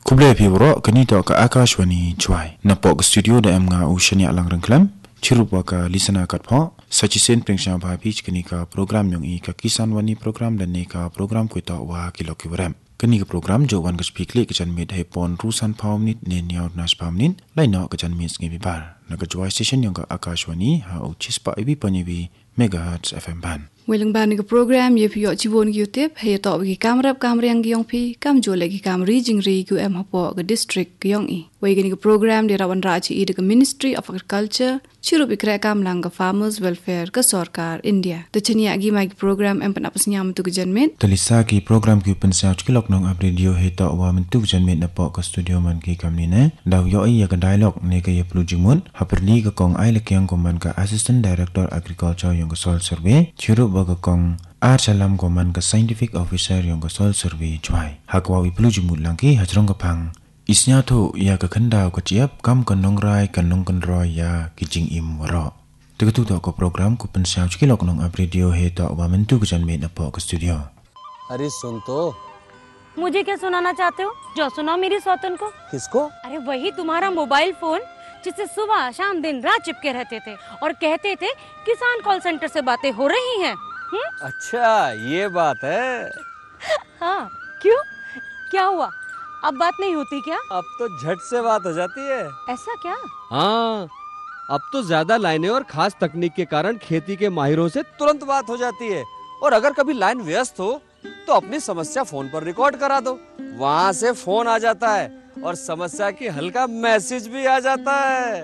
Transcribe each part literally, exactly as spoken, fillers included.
Kublai pibro kini to ka Akashwani chwai na po studio da em nga ushania lang rengklam chirupa ka listener kat pho sachisen prengsha bha pich kini ka program yung i ka kisan wani program dan ne ka program ko to wa kilo kiram kini ka program jo wan ka speak le ka chan mit he pon rusan phawmnit ne niaw nas phawmnin laino ka chan mis ngi bibar na ka joy station yung ka Akashwani ha uchis pa ibi panyebi megahertz F M ban Welang ban ke program ye pio chibon ki utip he to ki kamrap kamriang gi yong phi kam jole ki kam ri jing ri ku em hapo ke district ki yong i we gini ke program de rawan rachi i de Ministry of Agriculture chiru bi kra kam lang ka farmers welfare ka sarkar India to chania gi mai program em pan apas nyam tu ke janmet talisa ki program ki pen sa ki lok nong update yo he to wa men tu janmet na po ka studio man ki kam ni ne daw yo i ya ka dialogue ne ke ye plu jingmun haperli ka kong ai le kyang ko man ka assistant director agriculture yung ka soil survey chiru baga kong ar salam ko man ka scientific officer yung ka soil survey chwai hakwa wi plu jimut lang ki hajrong ka phang isnya tho ya ka khandaw ka chiap kam ka nong rai ka nong kan ro ya ki jing im waro tu tu to ko program ko pen sa chi lok nong ab radio he to wa men tu ka jan me na po ka studio अरे सुन तो मुझे क्या सुनाना चाहते हो जो सुनाओ मेरी सौतन को किसको अरे वही तुम्हारा मोबाइल फोन जिससे सुबह शाम दिन रात चिपके रहते थे और कहते थे किसान कॉल सेंटर से बातें हो रही हैं हुँ? अच्छा ये बात है हाँ क्यों क्या हुआ अब बात नहीं होती क्या अब तो झट से बात हो जाती है ऐसा क्या हाँ अब तो ज्यादा लाइनें और खास तकनीक के कारण खेती के माहिरों से तुरंत बात हो जाती है और अगर कभी लाइन व्यस्त हो तो अपनी समस्या फोन पर रिकॉर्ड करा दो वहाँ से फोन आ जाता है और समस्या की हल का मैसेज भी आ जाता है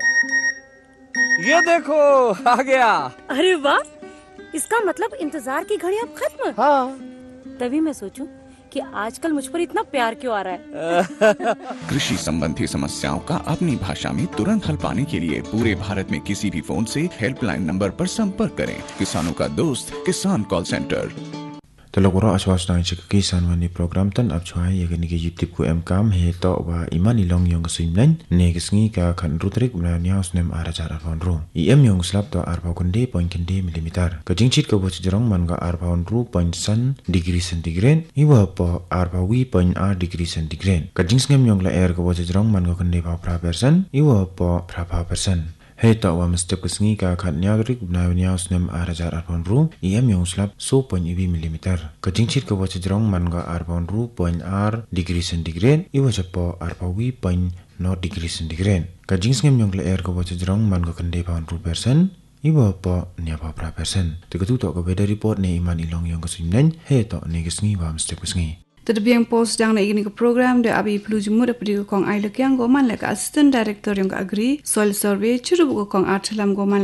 ये देखो आ गया अरे वाह इसका मतलब इंतजार की घड़ी अब खत्म हाँ तभी मैं सोचूं कि आजकल मुझ पर इतना प्यार क्यों आ रहा है कृषि संबंधी समस्याओं का अपनी भाषा में तुरंत हल पाने के लिए पूरे भारत में किसी भी फोन से हेल्पलाइन नंबर पर संपर्क करें किसानों का दोस्त किसान call centre Telok ora aswas nang cik kisan wani program tan ap chwai ya gani ke YouTube ku em kam he to wa iman ilong yong kesim lain ne kesngi ka kan rutrik na niaus nem ara jar arpon ru I em yong slap to arpa kunde point kende milimeter ka jingchit ka bot jerong man ga arpon ru point san degree centigrade I wa po arpa wi point r degree centigrade ka jingsngem yong la air ka bot jerong man ga kunde pa pra percent I wa po pra pa percent Hey to wa mestep kesngi ka khat nyagrik na niaus nem ara jar arpon ru I em yong slap so point ibi milimeter ka jingchit ka bot jerong man ga arpon ru point r degree centigrade I wa po arpa wi point no degree centigrade ka jingsngem yong la air ka bot jerong man ga kende pa ru percent Iwa po niya pa pra percent tika tu to ka weather report ne iman ilong yong kesim lain hey to ne kesngi wa mestep kesngi Terbiang post jang na igini ke program de abi pelu jumur apdi ko kong ai lekyang go man le ka assistant director yang agri soil survey churu ko kong arthalam go man